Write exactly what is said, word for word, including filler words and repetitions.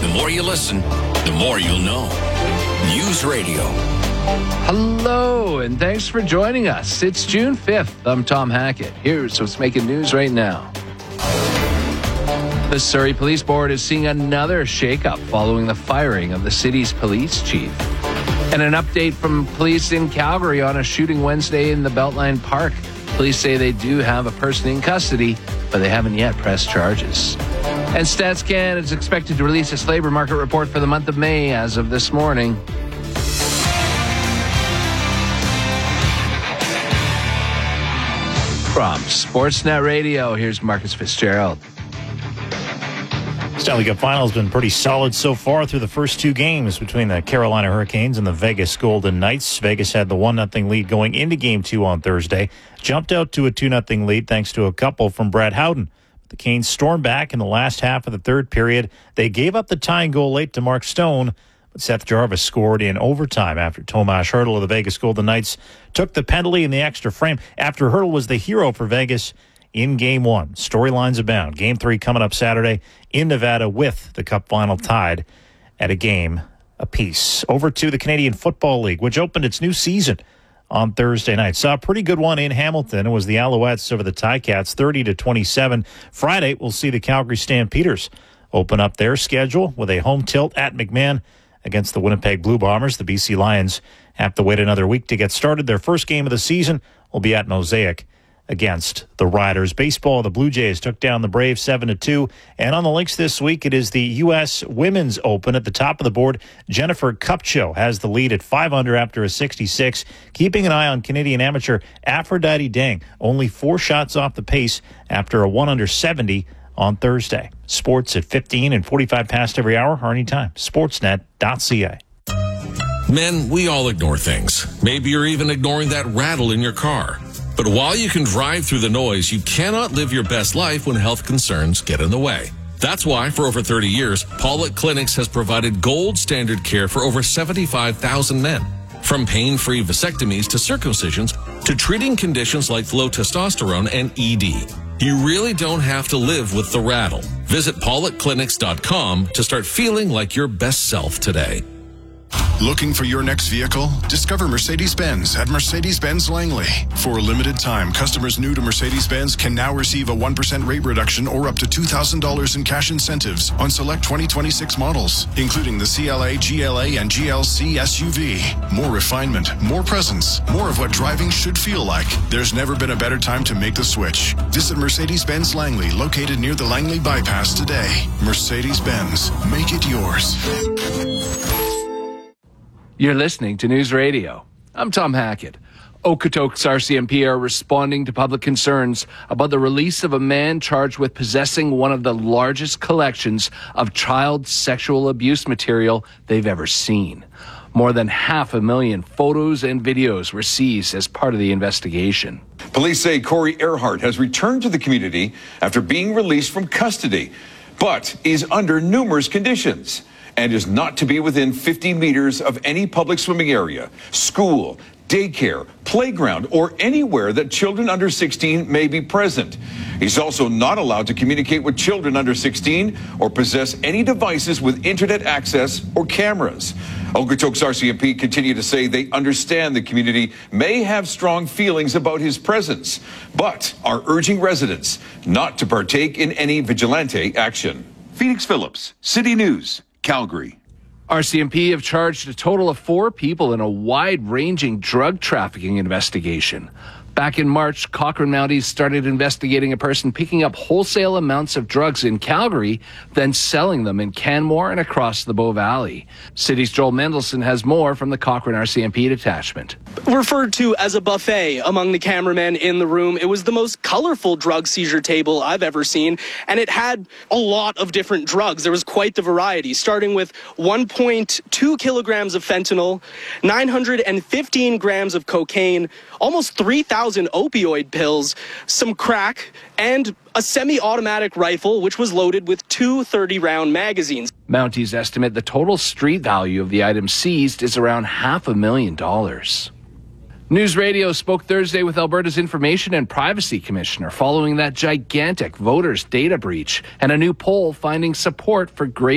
The more you listen, the more you'll know. News Radio. Hello, and thanks for joining us. It's June fifth. I'm Tom Hackett. Here's what's making news right now. The Surrey Police Board is seeing another shakeup following the firing of the city's police chief. And an update from police in Calgary on a shooting Wednesday in the Beltline Park. Police say they do have a person in custody, but they haven't yet pressed charges. And StatsCan is expected to release its labor market report for the month of May as of this morning. From Sportsnet Radio, here's Marcus Fitzgerald. Stanley Cup Final has been pretty solid so far through the first two games between the Carolina Hurricanes and the Vegas Golden Knights. Vegas had the one nothing lead going into Game two on Thursday. Jumped out to a two nothing lead thanks to a couple from Brad Howden. The Canes stormed back in the last half of the third period. They gave up the tying goal late to Mark Stone, but Seth Jarvis scored in overtime after Tomas Hertl of the Vegas Golden Knights took the penalty in the extra frame after Hertl was the hero for Vegas in Game one. Storylines abound. Game three coming up Saturday in Nevada with the Cup Final tied at a game apiece. Over to the Canadian Football League, which opened its new season on Thursday night. Saw a pretty good one in Hamilton. It was the Alouettes over the Ticats, thirty to twenty-seven. Friday, we'll see the Calgary Stampeders open up their schedule with a home tilt at McMahon against the Winnipeg Blue Bombers. The B C Lions have to wait another week to get started. Their first game of the season will be at Mosaic against the Riders. Baseball, the Blue Jays took down the Braves seven to two. And on the links this week, it is the U S Women's Open. At the top of the board, Jennifer Kupcho has the lead at five under after a sixty-six. Keeping an eye on Canadian amateur Aphrodite Dang, only four shots off the pace after a one under seventy on Thursday. Sports at fifteen and forty-five past every hour or anytime. Sportsnet dot c a. Men, we all ignore things. Maybe you're even ignoring that rattle in your car. But while you can drive through the noise, you cannot live your best life when health concerns get in the way. That's why, for over thirty years, Paulette Clinics has provided gold standard care for over seventy-five thousand men. From pain-free vasectomies to circumcisions to treating conditions like low testosterone and E D. You really don't have to live with the rattle. Visit Paulette Clinics dot com to start feeling like your best self today. Looking for your next vehicle? Discover Mercedes-Benz at Mercedes-Benz Langley. For a limited time, customers new to Mercedes-Benz can now receive a one percent rate reduction or up to two thousand dollars in cash incentives on select twenty twenty-six models, including the C L A, G L A, and G L C S U V. More refinement, more presence, more of what driving should feel like. There's never been a better time to make the switch. Visit Mercedes-Benz Langley, located near the Langley Bypass today. Mercedes-Benz, make it yours. You're listening to News Radio. I'm Tom Hackett. Okotoks R C M P are responding to public concerns about the release of a man charged with possessing one of the largest collections of child sexual abuse material they've ever seen. More than half a million photos and videos were seized as part of the investigation. Police say Corey Earhart has returned to the community after being released from custody, but is under numerous conditions and is not to be within fifty meters of any public swimming area, school, daycare, playground, or anywhere that children under sixteen may be present. He's also not allowed to communicate with children under sixteen or possess any devices with internet access or cameras. Okotoks R C M P continue to say they understand the community may have strong feelings about his presence, but are urging residents not to partake in any vigilante action. Phoenix Phillips, City News, Calgary. R C M P have charged a total of four people in a wide-ranging drug trafficking investigation. Back in March, Cochrane Mounties started investigating a person picking up wholesale amounts of drugs in Calgary, then selling them in Canmore and across the Bow Valley. City's Joel Mendelson has more from the Cochrane R C M P detachment. Referred to as a buffet among the cameramen in the room, it was the most colorful drug seizure table I've ever seen, and it had a lot of different drugs. There was quite the variety, starting with one point two kilograms of fentanyl, nine hundred fifteen grams of cocaine, almost three thousand opioid pills, some crack, and a semi-automatic rifle, which was loaded with two thirty-round magazines. Mounties estimate the total street value of the items seized is around half a million dollars. News Radio spoke Thursday with Alberta's Information and Privacy Commissioner following that gigantic voters' data breach and a new poll finding support for greater